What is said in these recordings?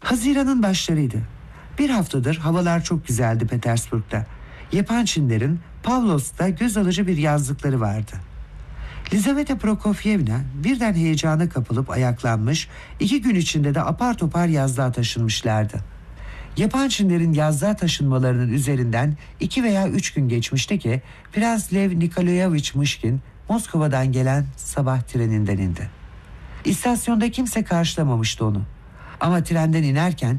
Haziran'ın başlarıydı. Bir haftadır havalar çok güzeldi Petersburg'da. Yapançinlerin Pavlovsk'ta göz alıcı bir yazlıkları vardı. Lizaveta Prokofyevna birden heyecana kapılıp ayaklanmış, 2 gün içinde de apar topar yazlığa taşınmışlardı. Yapançinlerin yazlığa taşınmalarının üzerinden 2 veya 3 gün geçmişti ki Prens Lev Nikolayevich Mışkin Moskova'dan gelen sabah treninden indi. İstasyonda kimse karşılamamıştı onu. Ama trenden inerken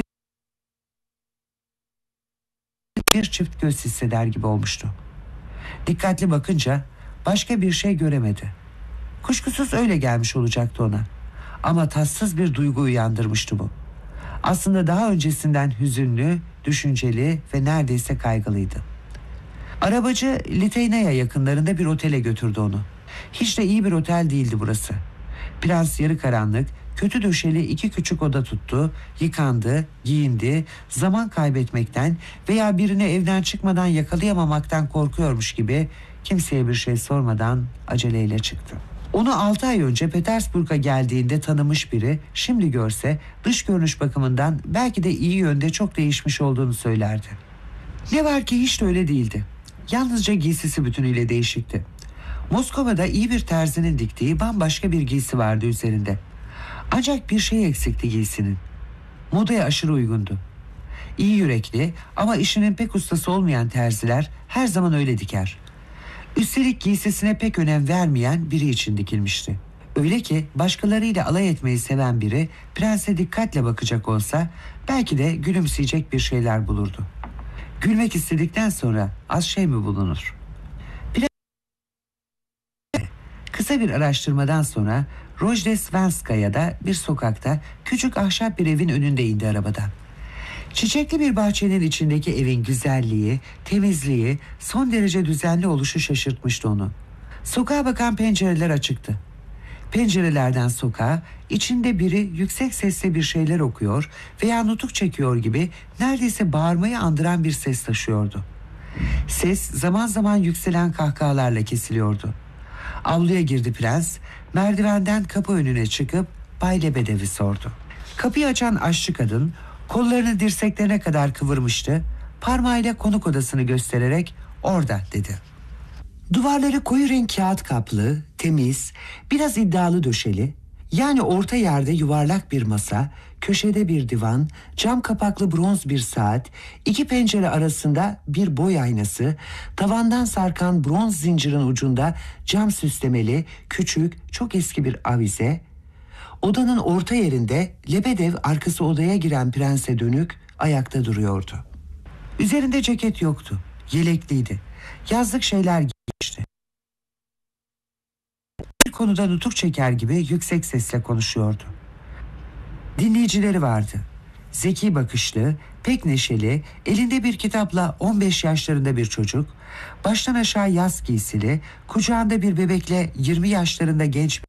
bir çift göz hisseder gibi olmuştu. Dikkatli bakınca başka bir şey göremedi. Kuşkusuz öyle gelmiş olacaktı ona. Ama tatsız bir duygu uyandırmıştı bu. Aslında daha öncesinden hüzünlü, düşünceli ve neredeyse kaygılıydı. Arabacı Liteynaya yakınlarında bir otele götürdü onu. Hiç de iyi bir otel değildi burası. Prens yarı karanlık, kötü döşeli 2 küçük oda tuttu, yıkandı, giyindi, zaman kaybetmekten veya birini evden çıkmadan yakalayamamaktan korkuyormuş gibi kimseye bir şey sormadan aceleyle çıktı. Onu 6 ay önce Petersburg'a geldiğinde tanımış biri şimdi görse dış görünüş bakımından belki de iyi yönde çok değişmiş olduğunu söylerdi. Ne var ki hiç de öyle değildi. Yalnızca giysisi bütünüyle değişikti. Moskova'da iyi bir terzinin diktiği bambaşka bir giysi vardı üzerinde. Ancak bir şey eksikti giysinin. Modaya aşırı uygundu. İyi yürekli ama işinin pek ustası olmayan terziler her zaman öyle diker. Üstelik giysisine pek önem vermeyen biri için dikilmişti. Öyle ki başkalarıyla alay etmeyi seven biri prense dikkatle bakacak olsa belki de gülümseyecek bir şeyler bulurdu. Gülmek istedikten sonra az şey mi bulunur? Kısa bir araştırmadan sonra Rojdestvenskaya'da bir sokakta küçük ahşap bir evin önünde indi arabadan. Çiçekli bir bahçenin içindeki evin güzelliği, temizliği, son derece düzenli oluşu şaşırtmıştı onu. Sokağa bakan pencereler açıktı. Pencerelerden sokağa, içinde biri yüksek sesle bir şeyler okuyor veya nutuk çekiyor gibi neredeyse bağırmayı andıran bir ses taşıyordu. Ses zaman zaman yükselen kahkahalarla kesiliyordu. Avluya girdi prens, merdivenden kapı önüne çıkıp Bay Lebedev'i sordu. Kapıyı açan aşçı kadın kollarını dirseklerine kadar kıvırmıştı, parmağıyla konuk odasını göstererek orada dedi. Duvarları koyu renk kağıt kaplı, temiz, biraz iddialı döşeli, yani orta yerde yuvarlak bir masa, köşede bir divan, cam kapaklı bronz bir saat, 2 pencere arasında bir boy aynası, tavandan sarkan bronz zincirin ucunda cam süslemeli, küçük, çok eski bir avize. Odanın orta yerinde Lebedev arkası odaya giren prense dönük ayakta duruyordu. Üzerinde ceket yoktu, yelekliydi, yazlık şeyler giymişti. Bir konuda nutuk çeker gibi yüksek sesle konuşuyordu. Dinleyicileri vardı. Zeki bakışlı, pek neşeli, elinde bir kitapla 15 yaşlarında bir çocuk, baştan aşağı yaz giysili, kucağında bir bebekle 20 yaşlarında genç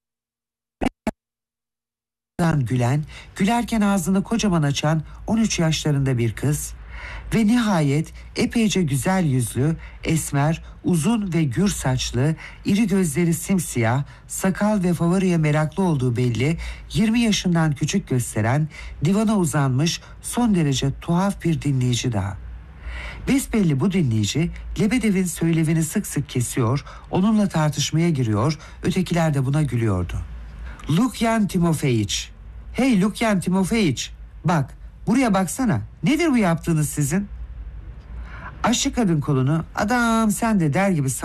gülen, gülerken ağzını kocaman açan 13 yaşlarında bir kız ve nihayet epeyce güzel yüzlü, esmer, uzun ve gür saçlı, iri gözleri simsiyah, sakal ve favoriye meraklı olduğu belli, 20 yaşından küçük gösteren, divana uzanmış son derece tuhaf bir dinleyici daha. Besbelli bu dinleyici Lebedev'in söylevini sık sık kesiyor, onunla tartışmaya giriyor, ötekiler de buna gülüyordu. Lukyan Timofeyiç, hey Lukyan Timofeyiç, bak buraya baksana, nedir bu yaptığınız sizin? Aşçı kadın kolunu adam sen de der gibi